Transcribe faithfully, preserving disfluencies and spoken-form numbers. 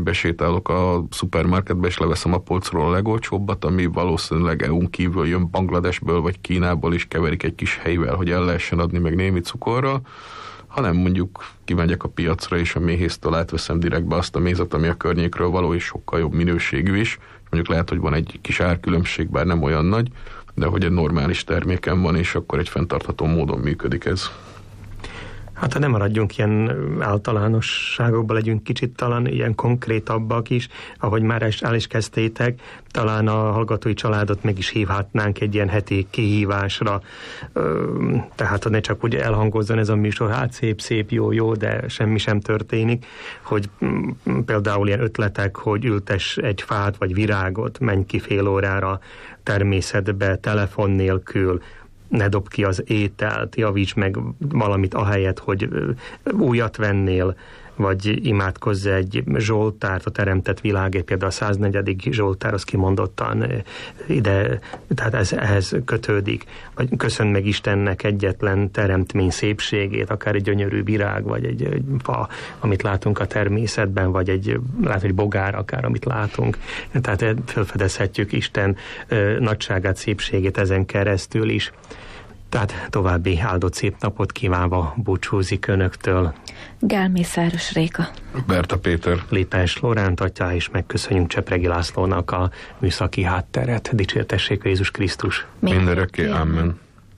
besétálok a szupermarketbe, és leveszem a polcról a legolcsóbbat, ami valószínűleg é u-n kívül jön, Bangladesből vagy Kínából is keverik egy kis helyvel, hogy el lehessen adni meg némi cukorra, hanem mondjuk kimegyek a piacra, és a méhésztől átveszem direktbe azt a mézet, ami a környékről való, és sokkal jobb minőségű is. Mondjuk lehet, hogy van egy kis árkülönbség, bár nem olyan nagy, de hogy egy normális terméken van, és akkor egy fenntartható módon működik ez. Hát ha nem maradjunk ilyen általánosságokba, legyünk kicsit talán ilyen konkrétabbak is, ahogy már el is kezdtétek, talán a hallgatói családot meg is hívhatnánk egy ilyen heti kihívásra, tehát hogy ne csak úgy elhangozzon ez a műsor, hát szép, szép, jó, jó, de semmi sem történik, hogy például ilyen ötletek, hogy ültess egy fát vagy virágot, menj ki fél órára természetbe, telefon nélkül, ne dob ki az ételt, javíts meg valamit ahelyett, hogy újat vennél, vagy imádkozz egy zsoltárt, a teremtett világért, például a száznegyedik zsoltár, az kimondottan ide, tehát ez, ehhez kötődik. Vagy köszönd meg Istennek egyetlen teremtmény szépségét, akár egy gyönyörű virág, vagy egy, egy fa, amit látunk a természetben, vagy egy, lehet, hogy bogár akár, amit látunk. Tehát felfedezhetjük Isten ö, nagyságát, szépségét ezen keresztül is. Tehát további áldott szép napot kívánva búcsúzik önöktől Gál Mészáros Réka, Berta Péter, Lépes Lóránt atya, és megköszönjük Csepregi Lászlónak a műszaki hátteret. Dicsértessék Jézus Krisztus! Mindörökké, amen.